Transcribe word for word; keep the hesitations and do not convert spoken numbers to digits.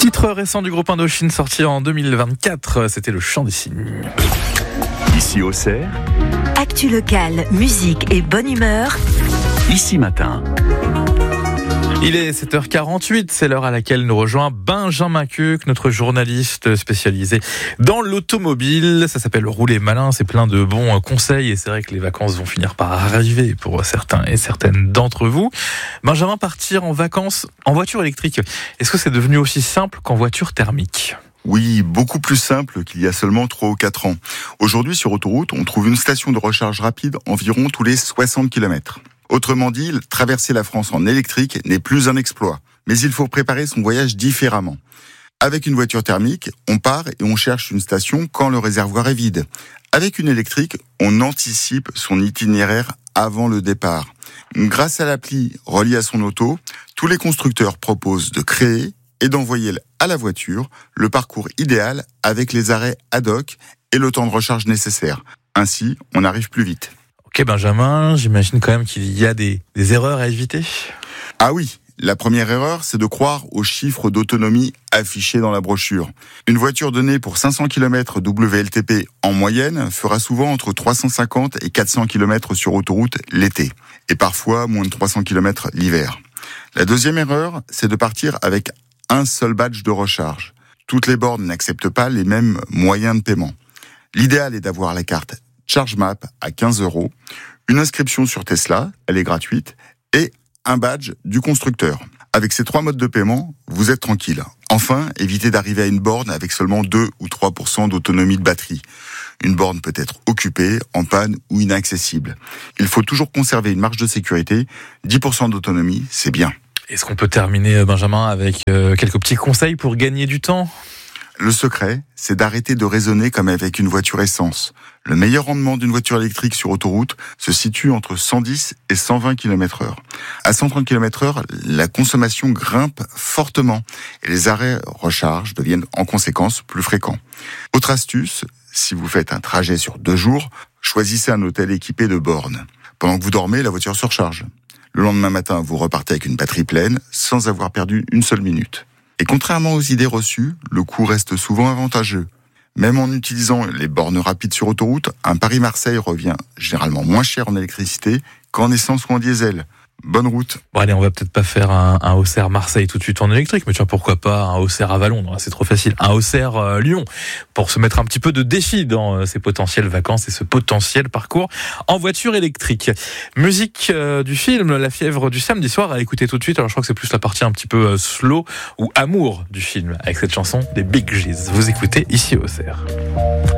Titre récent du groupe Indochine sorti en deux mille vingt-quatre, c'était Le Chant des Cygnes. Ici Auxerre, actu locale, musique et bonne humeur. Ici Matin. Il est sept heures quarante-huit, c'est l'heure à laquelle nous rejoint Benjamin Cuc, notre journaliste spécialisé dans l'automobile. Ça s'appelle Rouler malin, c'est plein de bons conseils et c'est vrai que les vacances vont finir par arriver pour certains et certaines d'entre vous. Benjamin, partir en vacances en voiture électrique, est-ce que c'est devenu aussi simple qu'en voiture thermique ? Oui, beaucoup plus simple qu'il y a seulement trois ou quatre ans. Aujourd'hui, sur autoroute, on trouve une station de recharge rapide environ tous les soixante kilomètres. Autrement dit, traverser la France en électrique n'est plus un exploit. Mais il faut préparer son voyage différemment. Avec une voiture thermique, on part et on cherche une station quand le réservoir est vide. Avec une électrique, on anticipe son itinéraire avant le départ. Grâce à l'appli reliée à son auto, tous les constructeurs proposent de créer et d'envoyer à la voiture le parcours idéal avec les arrêts ad hoc et le temps de recharge nécessaire. Ainsi, on arrive plus vite. Ok Benjamin, j'imagine quand même qu'il y a des, des erreurs à éviter. Ah oui, la première erreur, c'est de croire aux chiffres d'autonomie affichés dans la brochure. Une voiture donnée pour cinq cents kilomètres W L T P en moyenne fera souvent entre trois cent cinquante et quatre cents kilomètres sur autoroute l'été, et parfois moins de trois cents kilomètres l'hiver. La deuxième erreur, c'est de partir avec un seul badge de recharge. Toutes les bornes n'acceptent pas les mêmes moyens de paiement. L'idéal est d'avoir la carte ChargeMap à quinze euros, une inscription sur Tesla, elle est gratuite, et un badge du constructeur. Avec ces trois modes de paiement, vous êtes tranquille. Enfin, évitez d'arriver à une borne avec seulement deux ou trois pour cent d'autonomie de batterie. Une borne peut être occupée, en panne ou inaccessible. Il faut toujours conserver une marge de sécurité. dix pour cent d'autonomie, c'est bien. Est-ce qu'on peut terminer, Benjamin, avec euh, quelques petits conseils pour gagner du temps ? Le secret, c'est d'arrêter de raisonner comme avec une voiture essence. Le meilleur rendement d'une voiture électrique sur autoroute se situe entre cent dix et cent vingt kilomètres heure. À cent trente kilomètres heure, la consommation grimpe fortement et les arrêts recharge deviennent en conséquence plus fréquents. Autre astuce, si vous faites un trajet sur deux jours, choisissez un hôtel équipé de bornes. Pendant que vous dormez, la voiture se recharge. Le lendemain matin, vous repartez avec une batterie pleine sans avoir perdu une seule minute. Et contrairement aux idées reçues, le coût reste souvent avantageux. Même en utilisant les bornes rapides sur autoroute, un Paris-Marseille revient généralement moins cher en électricité qu'en essence ou en diesel. Bonne route. Bon allez, on va peut-être pas faire un, un Auxerre-Marseille tout de suite en électrique, mais tiens, pourquoi pas un Auxerre-Avalon, non, là, c'est trop facile. Un Auxerre-Lyon, pour se mettre un petit peu de défi dans euh, ces potentielles vacances et ce potentiel parcours en voiture électrique. Musique euh, du film La fièvre du samedi soir, à écouter tout de suite. Alors je crois que c'est plus la partie un petit peu euh, slow ou amour du film, avec cette chanson des Bee Gees. Vous écoutez ici Auxerre.